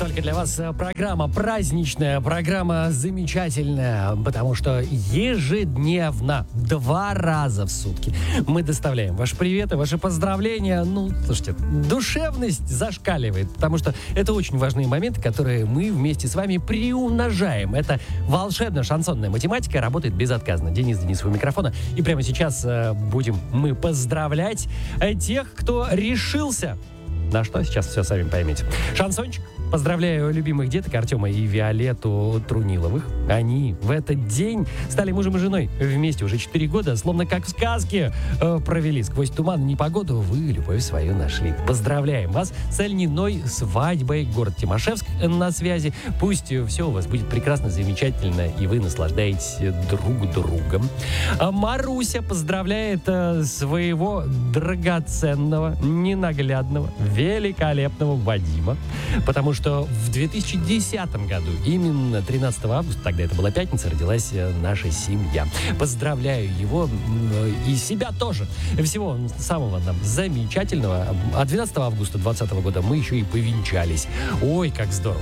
только для вас программа праздничная, программа замечательная, потому что ежедневно, 2 раза в сутки мы доставляем ваши приветы, ваши поздравления. Ну, слушайте, душевность зашкаливает, потому что это очень важные моменты, которые мы вместе с вами приумножаем. Это волшебная шансонная математика, работает безотказно. Денис у микрофона. И прямо сейчас будем мы поздравлять тех, кто решился. На что? Сейчас все сами поймете. Шансончик. Поздравляю любимых деток Артема и Виолетту Труниловых. Они в этот день стали мужем и женой. Вместе уже 4 года, словно как в сказке, провели. Сквозь туман и непогоду вы любовь свою нашли. Поздравляем вас с льняной свадьбой. Город Тимашевск на связи. Пусть все у вас будет прекрасно, замечательно, и вы наслаждаетесь друг другом. Маруся поздравляет своего драгоценного, ненаглядного, великолепного Вадима, потому что в 2010 году, именно 13 августа, тогда это была пятница, родилась наша семья. Поздравляю его и себя тоже. Всего самого нам замечательного. А 12 августа 2020 года мы еще и повенчались. Ой, как здорово.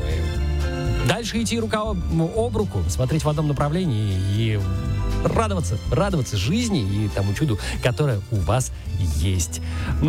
Дальше идти рука об руку, смотреть в одном направлении и радоваться жизни и тому чуду, которое у вас есть.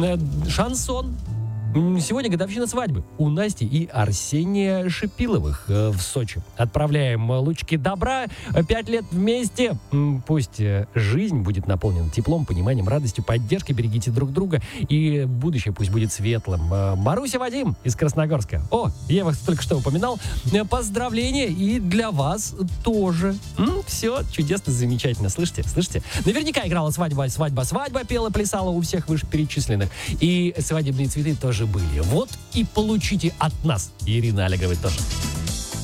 Шансон. Сегодня годовщина свадьбы у Насти и Арсения Шипиловых в Сочи. Отправляем лучики добра. 5 лет вместе. Пусть жизнь будет наполнена теплом, пониманием, радостью, поддержкой. Берегите друг друга. И будущее пусть будет светлым. Маруся, Вадим из Красногорска. О, я вас только что упоминал. Поздравления и для вас тоже. Все чудесно, замечательно. Слышите? Наверняка играла свадьба, пела, плясала у всех вышеперечисленных. И свадебные цветы тоже были. Вот и получите от нас, Ирина Аллегровой тоже.